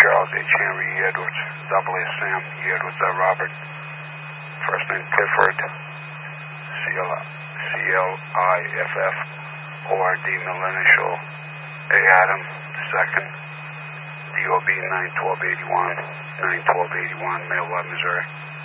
Charles H. Henry E. Edwards, double A. Sam E. Edwards, Robert, first name Clifford, C-L-I-F-F-O-R-D, middle initial A. Adam, second, DOB 91281, 91281, Mailwood, Missouri.